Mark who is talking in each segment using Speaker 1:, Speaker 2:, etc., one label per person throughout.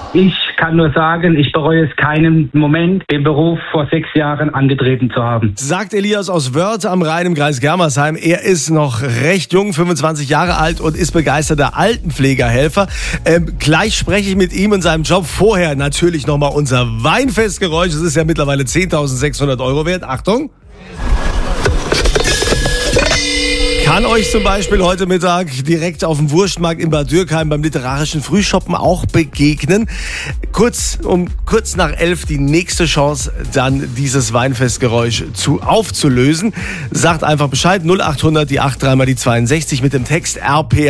Speaker 1: Ich kann nur sagen, ich bereue es keinen Moment, den Beruf vor 6 Jahren angetreten zu haben.
Speaker 2: Sagt Elias aus Wörth am Rhein im Kreis Germersheim. Er ist noch recht jung, 25 Jahre alt und ist begeisterter Altenpflegerhelfer. Gleich spreche ich mit ihm in seinem Job. Vorher natürlich nochmal unser Weinfestgeräusch. Es ist ja mittlerweile 10.600 € wert. Achtung! Kann euch zum Beispiel heute Mittag direkt auf dem Wurstmarkt in Bad Dürkheim beim literarischen Frühschoppen auch begegnen. Kurz nach 11 die nächste Chance, dann dieses Weinfestgeräusch aufzulösen. Sagt einfach Bescheid, 0800 die 83 mal die 62 mit dem Text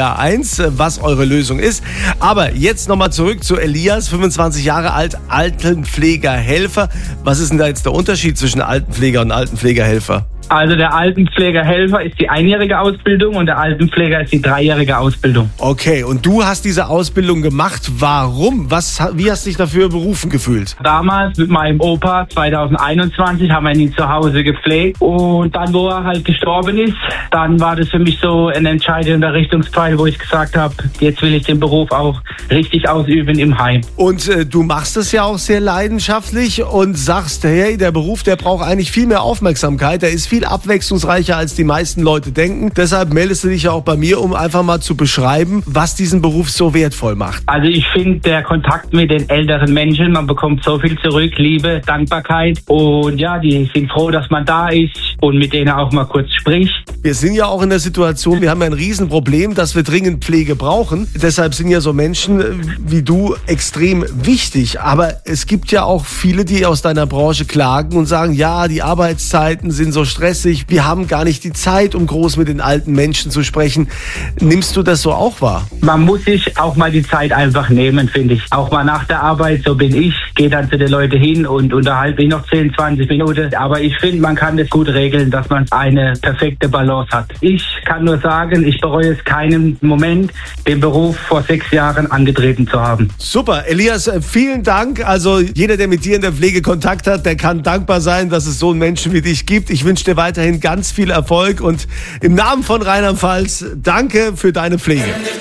Speaker 2: RPA1, was eure Lösung ist. Aber jetzt nochmal zurück zu Elias, 25 Jahre alt, Altenpflegerhelfer. Was ist denn da jetzt der Unterschied zwischen Altenpfleger und Altenpflegerhelfer?
Speaker 1: Also der Altenpflegerhelfer ist die 1-jährige Ausbildung und der Altenpfleger ist die 3-jährige Ausbildung.
Speaker 2: Okay, und du hast diese Ausbildung gemacht. Warum? Wie hast du dich dafür berufen gefühlt?
Speaker 1: Damals mit meinem Opa, 2021, haben wir ihn zu Hause gepflegt. Und dann, wo er halt gestorben ist, dann war das für mich so ein entscheidender Richtungspfeil, wo ich gesagt habe, jetzt will ich den Beruf auch richtig ausüben im Heim.
Speaker 2: Und du machst es ja auch sehr leidenschaftlich und sagst, hey, der Beruf, der braucht eigentlich viel mehr Aufmerksamkeit. Der ist viel abwechslungsreicher, als die meisten Leute denken. Deshalb meldest du dich ja auch bei mir, um einfach mal zu beschreiben, was diesen Beruf so wertvoll macht.
Speaker 1: Also ich finde, der Kontakt mit den älteren Menschen, man bekommt so viel zurück, Liebe, Dankbarkeit. Und ja, die sind froh, dass man da ist und mit denen auch mal kurz spricht.
Speaker 2: Wir sind ja auch in der Situation, wir haben ja ein Riesenproblem, dass wir dringend Pflege brauchen. Deshalb sind ja so Menschen wie du extrem wichtig. Aber es gibt ja auch viele, die aus deiner Branche klagen und sagen, ja, die Arbeitszeiten sind so stressig, wir haben gar nicht die Zeit, um groß mit den alten Menschen zu sprechen. Nimmst du das so auch wahr?
Speaker 1: Man muss sich auch mal die Zeit einfach nehmen, finde ich. Auch mal nach der Arbeit, so bin ich, gehe dann zu den Leuten hin und unterhalte mich noch 10, 20 Minuten. Aber ich finde, man kann das gut regeln, dass man eine perfekte Balance hat. Ich kann nur sagen, ich bereue es keinen Moment, den Beruf vor 6 Jahren angetreten zu haben.
Speaker 2: Super, Elias, vielen Dank. Also jeder, der mit dir in der Pflege Kontakt hat, der kann dankbar sein, dass es so einen Menschen wie dich gibt. Ich wünsche dir weiterhin ganz viel Erfolg und im Namen von Rheinland-Pfalz danke für deine Pflege.